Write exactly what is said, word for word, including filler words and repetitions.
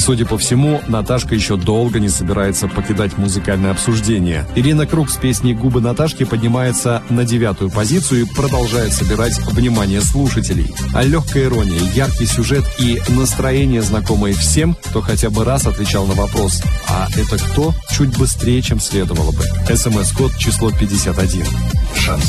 Судя по всему, Наташка еще долго не собирается покидать музыкальное обсуждение. Ирина Круг с песней «Губы Наташки» поднимается на девятую позицию и продолжает собирать внимание слушателей. А легкая ирония, яркий сюжет и настроение, знакомые всем, кто хотя бы раз отвечал на вопрос «А это кто?», чуть быстрее, чем следовало бы. СМС-код число пятьдесят один. Шансон.